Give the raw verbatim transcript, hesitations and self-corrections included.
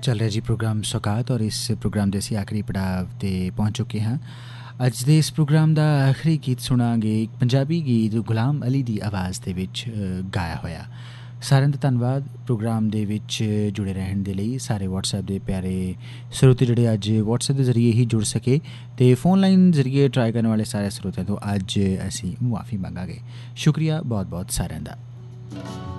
ਚੱਲ ਰਿਹਾ ਜੀ ਪ੍ਰੋਗਰਾਮ ਸੌਗਾਤ ਔਰ ਇਸ ਪ੍ਰੋਗਰਾਮ ਦੇ ਅਸੀਂ ਆਖਰੀ ਪੜਾਵ 'ਤੇ ਪਹੁੰਚ ਚੁੱਕੇ ਹਾਂ। ਅੱਜ ਦੇ ਇਸ ਪ੍ਰੋਗਰਾਮ ਦਾ ਆਖਰੀ ਗੀਤ ਸੁਣਾਂਗੇ, ਇੱਕ ਪੰਜਾਬੀ ਗੀਤ ਗੁਲਾਮ ਅਲੀ ਦੀ ਆਵਾਜ਼ ਦੇ ਵਿੱਚ ਗਾਇਆ ਹੋਇਆ। ਸਾਰਿਆਂ ਦਾ ਧੰਨਵਾਦ ਪ੍ਰੋਗਰਾਮ ਦੇ ਵਿੱਚ ਜੁੜੇ ਰਹਿਣ ਦੇ ਲਈ। ਸਾਰੇ ਵਟਸਐਪ ਦੇ ਪਿਆਰੇ ਸਰੋਤੇ ਜਿਹੜੇ ਅੱਜ ਵਟਸਐਪ ਦੇ ਜ਼ਰੀਏ ਹੀ ਜੁੜ ਸਕੇ ਅਤੇ ਫੋਨ ਲਾਈਨ ਜ਼ਰੀਏ ਟਰਾਈ ਕਰਨ ਵਾਲੇ ਸਾਰੇ ਸਰੋਤਿਆਂ ਤੋਂ ਅੱਜ ਅਸੀਂ ਮੁਆਫੀ ਮੰਗਾਂਗੇ। ਸ਼ੁਕਰੀਆ ਬਹੁਤ ਬਹੁਤ ਸਾਰਿਆਂ ਦਾ।